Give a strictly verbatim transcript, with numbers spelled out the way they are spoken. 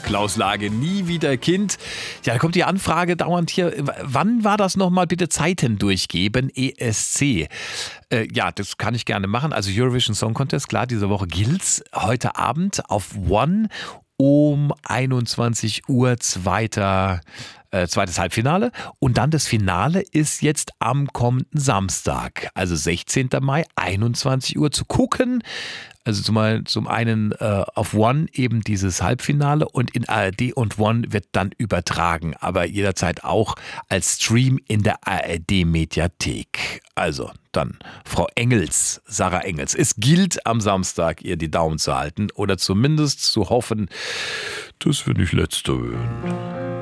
Klaus Lage, nie wieder Kind. Ja, da kommt die Anfrage dauernd hier. Wann war das nochmal? Bitte Zeiten durchgeben, E S C. Äh, ja, das kann ich gerne machen. Also Eurovision Song Contest, klar, diese Woche gilt's. Heute Abend auf One um einundzwanzig Uhr, zweiter, äh, zweites Halbfinale. Und dann das Finale ist jetzt am kommenden Samstag, also sechzehnten Mai, einundzwanzig Uhr zu gucken. Also zum, zum einen äh, auf One eben dieses Halbfinale und in A R D und One wird dann übertragen, aber jederzeit auch als Stream in der A R D-Mediathek. Also dann Frau Engels, Sarah Engels. Es gilt am Samstag, ihr die Daumen zu halten oder zumindest zu hoffen, dass wir nicht Letzte werden.